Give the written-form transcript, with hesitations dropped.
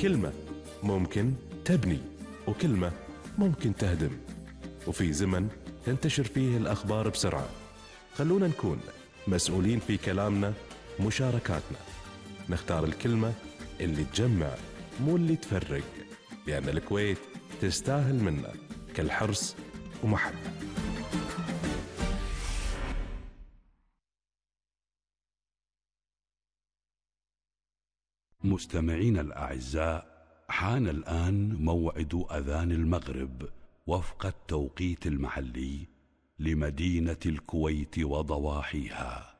كلمة ممكن تبني وكلمة ممكن تهدم، وفي زمن تنتشر فيه الأخبار بسرعة. خلونا نكون مسؤولين في كلامنا، مشاركاتنا، نختار الكلمة اللي تجمع مو اللي تفرق، لأن الكويت تستاهل منا كل حرص ومحبة. مستمعين الأعزاء، حان الآن موعد أذان المغرب وفق التوقيت المحلي لمدينة الكويت وضواحيها.